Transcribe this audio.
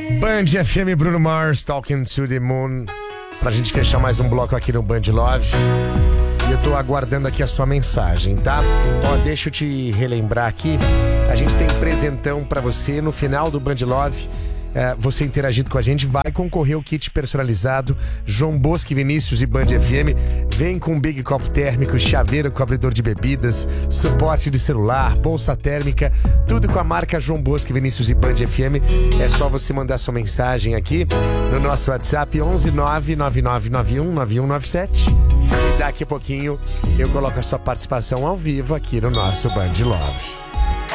Band FM, Bruno Mars, Talking to the Moon. Pra gente fechar mais um bloco aqui no Band Love. E eu tô aguardando aqui a sua mensagem, tá? Ó, deixa eu te relembrar aqui. A gente tem presentão pra você no final do Band Love. Você interagindo com a gente vai concorrer o kit personalizado João Bosco, Vinícius e Band FM. Vem com Big Copo Térmico, chaveiro, cobridor de bebidas, suporte de celular, bolsa térmica, tudo com a marca João Bosco, Vinícius e Band FM. É só você mandar sua mensagem aqui no nosso WhatsApp 11999919197 e daqui a pouquinho eu coloco a sua participação ao vivo aqui no nosso Band Love.